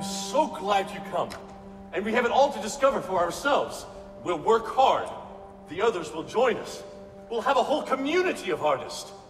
I'm so glad you come. And we have it all to discover for ourselves. We'll work hard. The others will join us. We'll have a whole community of artists.